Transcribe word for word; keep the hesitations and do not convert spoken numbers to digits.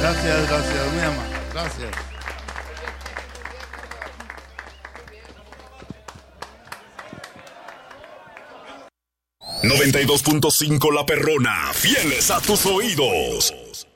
Gracias, gracias, mi amor. Gracias. noventa y dos punto cinco La Perrona, fieles a tus oídos.